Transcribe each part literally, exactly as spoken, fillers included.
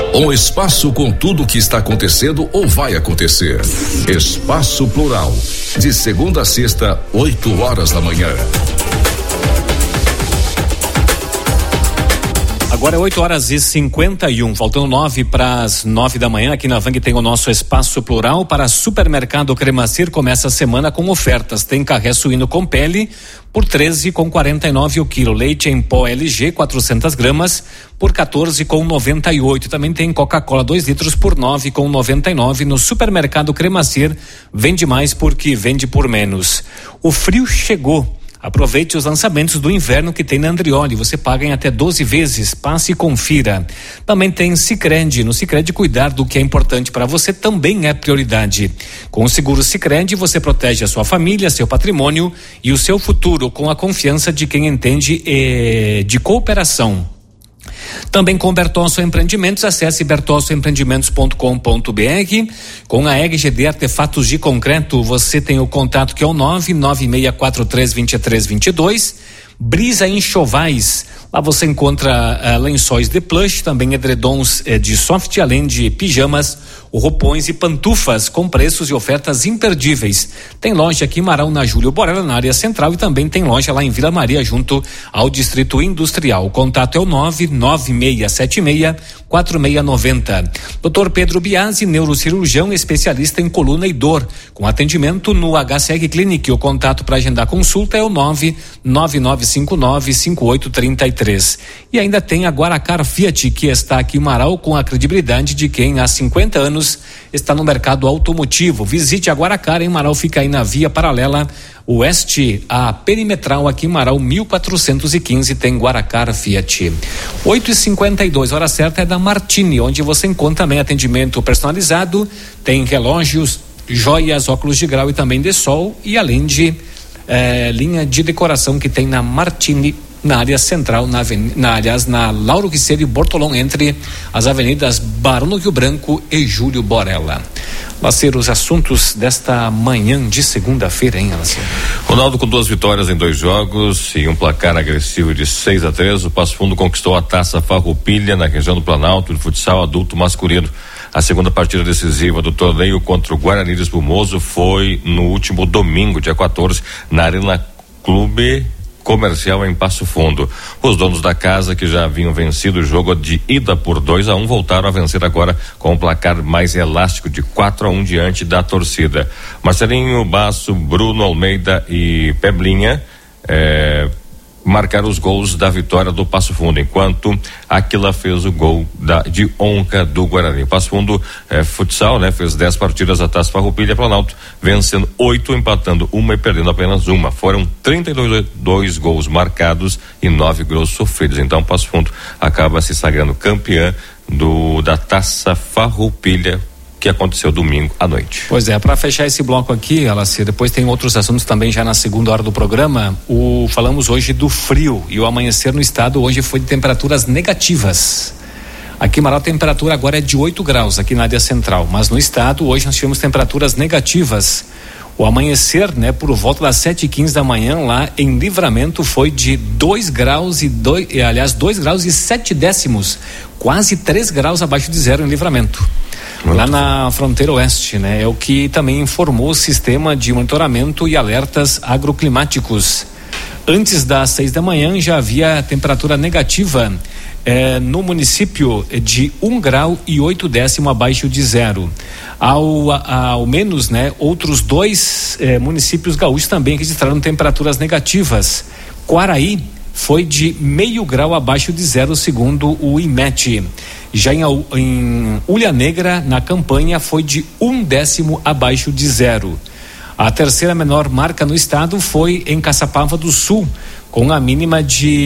Um espaço com tudo o que está acontecendo ou vai acontecer. Espaço Plural, de segunda a sexta, oito horas da manhã. Agora é oito horas e cinquenta e um, faltando nove para as nove da manhã. Aqui na Vang tem o nosso Espaço Plural. Para Supermercado Cremacir, começa a semana com ofertas. Tem carré suíno com pele por treze com quarenta e nove o quilo. Leite em pó L G quatrocentas gramas por quatorze com noventa e oito. Também tem Coca-Cola dois litros por nove com noventa e nove. No Supermercado Cremacir, vende mais porque vende por menos. O frio chegou. Aproveite os lançamentos do inverno que tem na Andrioli. Você paga em até doze vezes. Passe e confira. Também tem Sicredi. No Sicredi, cuidar do que é importante para você também é prioridade. Com o seguro Sicredi, você protege a sua família, seu patrimônio e o seu futuro com a confiança de quem entende eh, de cooperação. Também com Bertolso Empreendimentos, acesse bertolso empreendimentos ponto com ponto b r. Com a E G D Artefatos de Concreto, você tem o contato que é o nove nove seis quatro três dois três dois dois. Brisa Enxovais, lá você encontra uh, lençóis de plush, também edredons uh, de soft, além de pijamas, roupões e pantufas com preços e ofertas imperdíveis. Tem loja aqui em Marão, na Júlio Borella, na área central, e também tem loja lá em Vila Maria, junto ao Distrito Industrial. O contato é o nove nove seis sete seis quatro seis nove zero. doutor Pedro Biasi, neurocirurgião especialista em coluna e dor, com atendimento no H C R Clinic. O contato para agendar consulta é o nove nove nove cinco nove cinco oito três três. E ainda tem a Guaracar Fiat, que está aqui em Marau com a credibilidade de quem há cinquenta anos está no mercado automotivo. Visite a Guaracar em Marau, fica aí na via paralela oeste a Perimetral, aqui em Marau mil quatrocentos e quinze, tem Guaracar Fiat. oito e cinquenta e dois, hora certa é da Martini, onde você encontra também atendimento personalizado, tem relógios, joias, óculos de grau e também de sol, e além de É, linha de decoração que tem na Martini, na área central, na, avenida, na aliás, na Lauro Quisseiro e Bortolão, entre as avenidas Barão do Rio Branco e Júlio Borella. Laceiro, os assuntos desta manhã de segunda-feira, hein, Laceiro? Ronaldo com duas vitórias em dois jogos e um placar agressivo de seis a três. O Passo Fundo conquistou a Taça Farroupilha na região do Planalto de futsal adulto masculino. A segunda partida decisiva do torneio contra o Guarani de Espumoso foi no último domingo, dia quatorze, na Arena Clube Comercial em Passo Fundo. Os donos da casa, que já haviam vencido o jogo de ida por dois a um, voltaram a vencer agora com um placar mais elástico de quatro a um diante da torcida. Marcelinho, Basso, Bruno Almeida e Peblinha eh, marcaram os gols da vitória do Passo Fundo, enquanto Aquila fez o gol da, de honra do Guarani. Passo Fundo eh, futsal, né? Fez dez partidas a Taça Farroupilha Planalto, vencendo oito, empatando uma e perdendo apenas uma. Foram trinta e dois, dois gols marcados e nove gols sofridos. Então Passo Fundo acaba se sagrando campeã do da Taça Farroupilha, que aconteceu domingo à noite. Pois é, para fechar esse bloco aqui, Alacir, depois tem outros assuntos também já na segunda hora do programa. O, falamos hoje do frio, e o amanhecer no estado hoje foi de temperaturas negativas. Aqui em Marau a temperatura agora é de oito graus aqui na área central, mas no estado hoje nós tivemos temperaturas negativas. O amanhecer, né, por volta das sete e quinze da manhã lá em Livramento foi de dois graus e dois, aliás, dois graus e sete décimos, quase três graus abaixo de zero em Livramento. Muito lá na fronteira oeste, né? É o que também informou o sistema de monitoramento e alertas agroclimáticos. Antes das seis da manhã já havia temperatura negativa eh, no município de um grau e oito décimo abaixo de zero. Ao, ao menos, né, outros dois eh, municípios gaúchos também registraram temperaturas negativas. Quaraí foi de meio grau abaixo de zero, segundo o I M E T. Já em, em Ulha Negra, na campanha, foi de um décimo abaixo de zero. A terceira menor marca no estado foi em Caçapava do Sul, com a mínima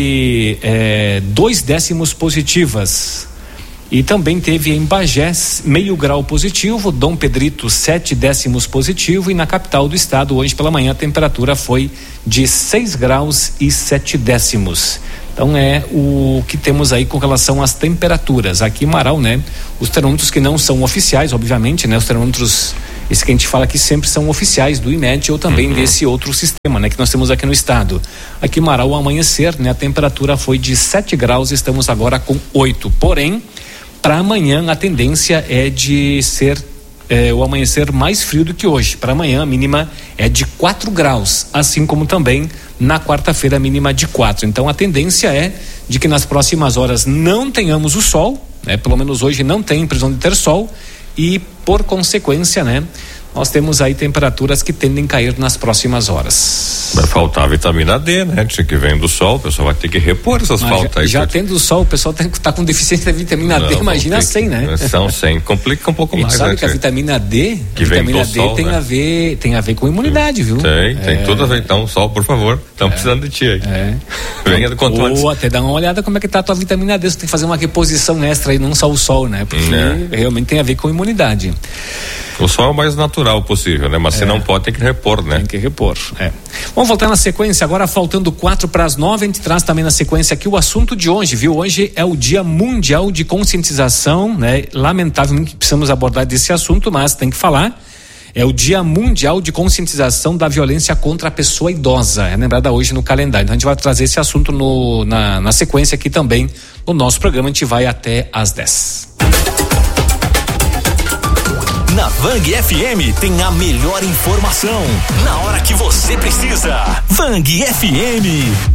de eh, dois décimos positivas. E também teve em Bagé meio grau positivo, Dom Pedrito sete décimos positivo, e na capital do estado hoje pela manhã a temperatura foi de seis graus e sete décimos. Então é o que temos aí com relação às temperaturas. Aqui em Marau, né? Os termômetros que não são oficiais, obviamente, né? Os termômetros, esse que a gente fala aqui sempre são oficiais do I M E T ou também uhum. desse outro sistema, né? Que nós temos aqui no estado. Aqui em Marau, ao amanhecer, né? A temperatura foi de sete graus, estamos agora com oito. Porém, para amanhã a tendência é de ser é, o amanhecer mais frio do que hoje. Para amanhã a mínima é de quatro graus, assim como também na quarta-feira a mínima de quatro. Então a tendência é de que nas próximas horas não tenhamos o sol, né? Pelo menos hoje não tem previsão de ter sol e por consequência, né? Nós temos aí temperaturas que tendem a cair nas próximas horas. Vai faltar a vitamina D, né? Que vem do sol, o pessoal vai ter que repor essas Mas faltas já, aí. Já tendo o sol, o pessoal tem que estar tá com deficiência de vitamina Não, D, imagina sem, né? São sem, complica um pouco a gente mais, sabe né? que a vitamina D, que a vitamina vem do D sol, tem né? a ver, tem a ver com imunidade, viu? Tem, tem é, tudo a ver. Então, sol, por favor, estamos é, precisando de ti aí. É. Venha do quanto antes. Ou até dar uma olhada como é que tá a tua vitamina D, você tem que fazer uma reposição extra aí, não só o sol, né? Porque é. realmente tem a ver com imunidade. O sol é o mais natural possível, né? Mas é. se não pode, tem que repor, né? Tem que repor, é. Vamos voltar na sequência, agora faltando quatro para as nove, a gente traz também na sequência aqui o assunto de hoje, viu? Hoje é o Dia Mundial de Conscientização, né? Lamentavelmente precisamos abordar desse assunto, mas tem que falar. É o Dia Mundial de Conscientização da Violência contra a Pessoa Idosa, é lembrada hoje no calendário. Então a gente vai trazer esse assunto no, na, na sequência aqui também no nosso programa, a gente vai até às dez. Na Vang F M tem a melhor informação, na hora que você precisa. Vang F M.